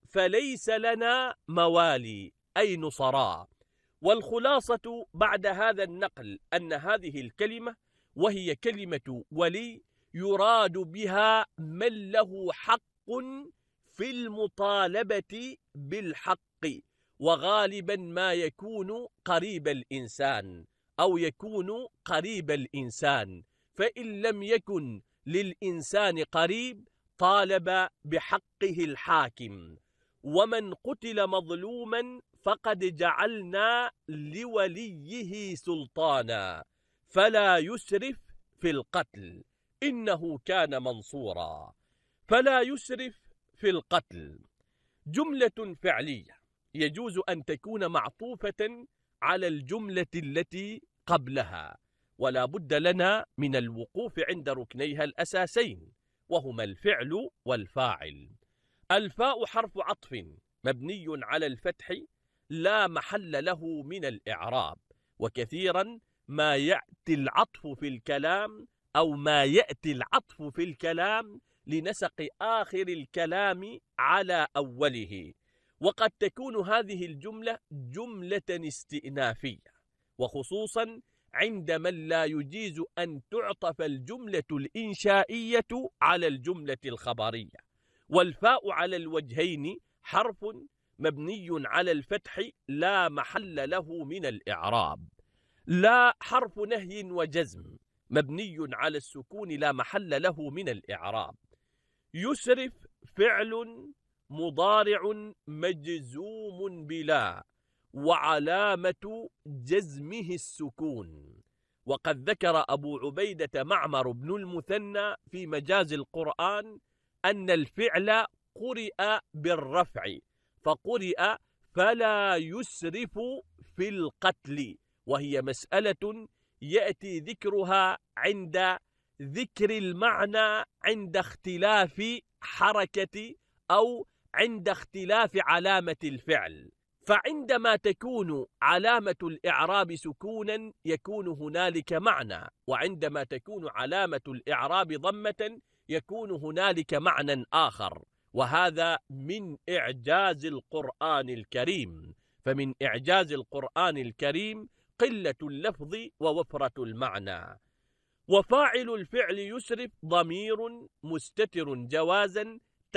فليس لنا موالي أي نصراء. والخلاصة بعد هذا النقل أن هذه الكلمة وهي كلمة ولي يراد بها من له حق في المطالبة بالحق، وغالبا ما يكون قريب الإنسان أو يكون قريب الإنسان، فإن لم يكن للإنسان قريب طالب بحقه الحاكم. ومن قتل مظلوما فقد جعلنا لوليه سلطانا فلا يسرف في القتل إنه كان منصورا. فلا يسرف في القتل جملة فعلية يجوز أن تكون معطوفة على الجملة التي قبلها، ولا بد لنا من الوقوف عند ركنيها الأساسين وهما الفعل والفاعل. الفاء حرف عطف مبني على الفتح لا محل له من الإعراب، وكثيرا ما يأتي العطف في الكلام أو ما يأتي العطف في الكلام لنسق آخر الكلام على أوله، وقد تكون هذه الجملة جملة استئنافية، وخصوصا عند من لا يجيز أن تعطف الجملة الإنشائية على الجملة الخبرية. والفاء على الوجهين حرف مبني على الفتح لا محل له من الإعراب. لا حرف نهي وجزم مبني على السكون لا محل له من الإعراب. يسرف فعل مضارع مجزوم بلا وعلامة جزمه السكون. وقد ذكر أبو عبيدة معمر بن المثنى في مجاز القرآن أن الفعل قرئ بالرفع، فقرئ فلا يسرف في القتل، وهي مسألة يأتي ذكرها عند ذكر المعنى عند اختلاف حركة أو عند اختلاف علامة الفعل. فعندما تكون علامة الإعراب سكونا يكون هنالك معنى، وعندما تكون علامة الإعراب ضمة يكون هنالك معنى آخر، وهذا من إعجاز القرآن الكريم. فمن إعجاز القرآن الكريم قلة اللفظ ووفرة المعنى. وفاعل الفعل يسرف ضمير مستتر جوازا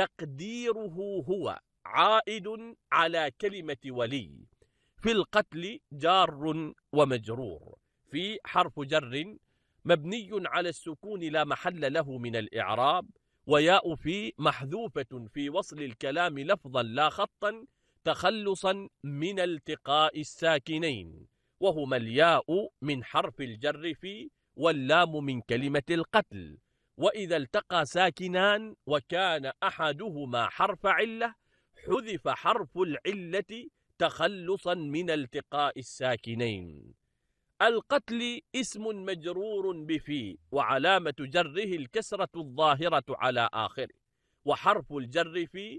تقديره هو عائد على كلمة ولي. في القتل جار ومجرور. في حرف جر مبني على السكون لا محل له من الإعراب، وياء في محذوفة في وصل الكلام لفظا لا خطا تخلصا من التقاء الساكنين، وهما الياء من حرف الجر في واللام من كلمة القتل. وإذا التقى ساكنان وكان أحدهما حرف علة حذف حرف العلة تخلصا من التقاء الساكنين. القتل اسم مجرور بفي وعلامة جره الكسرة الظاهرة على آخره، وحرف الجر في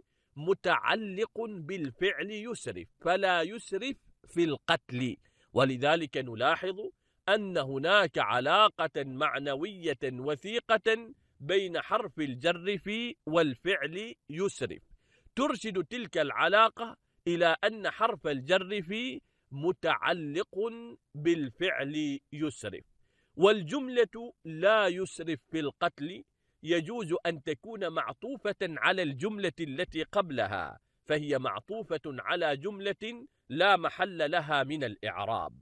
متعلق بالفعل يسرف فلا يسرف في القتل. ولذلك نلاحظ أن هناك علاقة معنوية وثيقة بين حرف الجر في والفعل يسرف ترشد تلك العلاقة إلى أن حرف الجر في متعلق بالفعل يسرف. والجملة لا يسرف في القتل يجوز أن تكون معطوفة على الجملة التي قبلها، فهي معطوفة على جملة لا محل لها من الإعراب.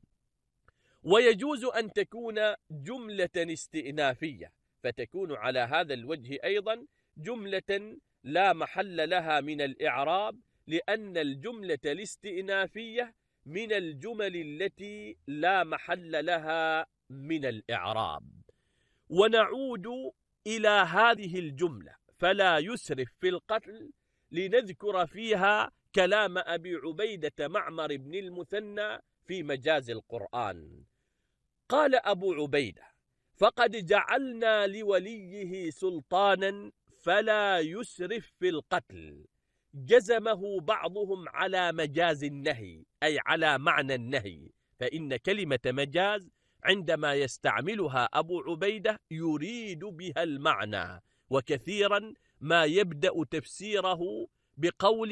ويجوز أن تكون جملة استئنافية فتكون على هذا الوجه أيضا جملة لا محل لها من الإعراب، لأن الجملة الاستئنافية من الجمل التي لا محل لها من الإعراب. ونعود إلى هذه الجملة فلا يسرف في القتل لنذكر فيها كلام أبي عبيدة معمر بن المثنى في مجاز القرآن. قال أبو عبيدة: فقد جعلنا لوليه سلطانا فلا يسرف في القتل. جزمه بعضهم على مجاز النهي أي على معنى النهي، فإن كلمة مجاز عندما يستعملها أبو عبيدة يريد بها المعنى، وكثيرا ما يبدأ تفسيره بقول